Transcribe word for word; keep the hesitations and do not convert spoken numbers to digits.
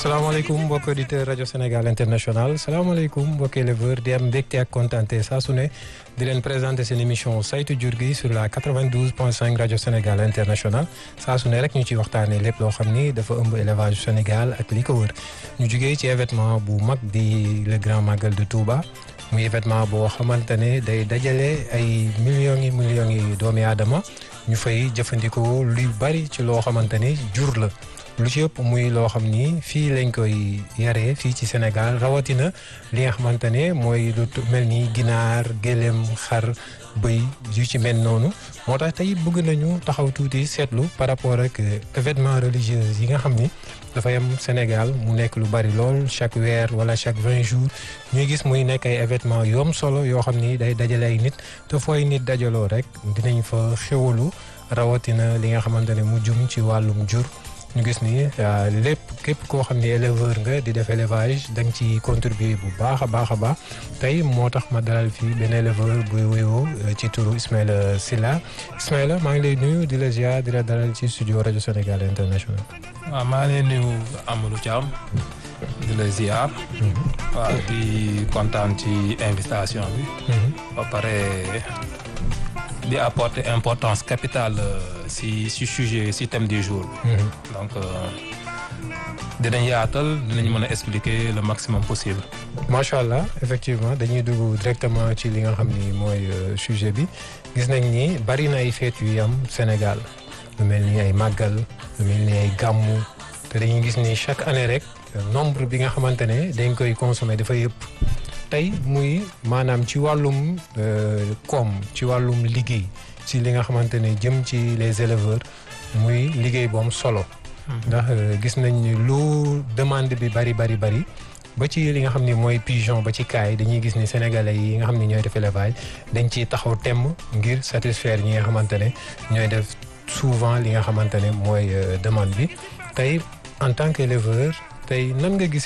salaamaaleykum mbokki auditeur rajo Sénégal international salaamaaleykum mbokki éleveur di am mbégte ak kontaante saa su ne di leen présenter seen émission saytu jur gi sur la quatre-vingt-douze point cinq rajo Sénégal international saa su ne rek ñu ciy waxtaanee lépp loo xam ni dafa ëmb élevage Sénégal ak li ko wër ñu jugee ci événement bu mag di le grand magal de Touba muy événement boo xamante ne day dajale ay millions yi millions yi doomi aadama ñu fay jëfandikoo luy bari ci loo xamante ni jur la. lu ci ëpp muy loo xam ni fii lañ koy yaree fii ci Sénégal rawatina li nga xamante ne mooy lu mel ni ginaar gëléem xar bëy yu ci mel noonu moo tax tey bëgg nañu taxaw tuuti seetlu par rapport ak événement religieux yi nga xam ni dafay am Sénégal mu nekk lu bari lool chaque weer wala chaque vingt jours ñuy gis muy nekk ay événement yu am solo yoo xam ni day dajale ay nit te fooy nit dajaloo rek dinañ fa xéwalu rawatina li nga xamante ne mu jum ci wàllum jur. ñu gis ni lépp képp koo xam ne éleveur nga di def élevage da nga ci contribuer bu baax a baax a baax tey moo tax ma dalal fii benn éleveur buy wéyoo ci turu Ismaïla Sylla Ismaïla maa ngi lay nuyu di la ziar di la dalal ci studio rajo Sénégal international. waaw maa ngi lay nuyu Amadou Thiam di la ziar. waaw di kontaan ci invitation bi. ba pare di apporter importance capitale si si sujet si thème du jour. donc dinañ yaatal dinañ mën a expliquer le maximum possible. macha allah effectivement dañuy dugg directement ci li nga xam ni mooy sujet bi gis nañ ni bari na ay fête yu am Sénégal lu mel ni ay màggal lu mel ni ay gàmmu te dañuy gis ni chaque année rek nombre bi nga xamante ne dañ koy consommer dafay yëpp. tey muy maanaam ci wàllum koom ci wàllum liggéey ci li nga xamante ne jëm ci les éleveurs muy liggéey bu am solo. ndax gis nañ ni lu demande bi bari bari bari ba ci li nga xam ni mooy pigeon ba ci kaay dañuy gis ni sénégalais yi nga xam ni ñooy def élevage dañ ciy taxaw temm ngir satisfaire ñi nga xamante ne ñooy def souvent li nga xamante ne mooy demande bi tey en tant qu'éleveur tey nan nga gis